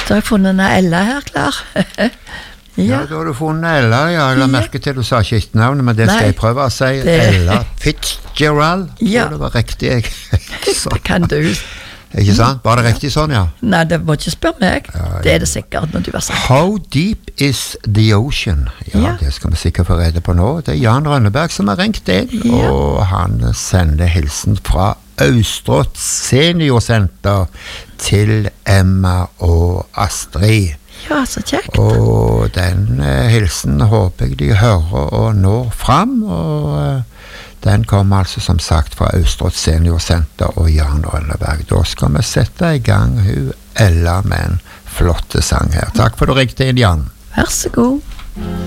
Da har jeg funnet en Ella her klar. Ja, da har du funnet Ella, ja. Jeg la merke til du sa ikke etternavnet, men det skal jeg prøve å si. Ella Fitzgerald. Ja. Det var riktig, jeg. Det kan du. Ikke sant? Var det riktig sånn, ja? Nei, det må ikke spørre meg. Det er det sikkert når du har sagt. How deep is the ocean? Ja, det skal vi sikkert få rede på nå. Det er Jan Rønneberg som har ringt inn, og han sender hilsen fra Austrott seniorsenter til Emma og Astrid. Ja, så kjekt. Og den hilsen håper jeg de hører og når fram, og den kommer altså som sagt fra Austrott seniorsenter og Jan Rønneberg. Da skal vi sette i gang hun Ella med en flotte sang her. Takk for du ringte inn, Jan. Vær så god.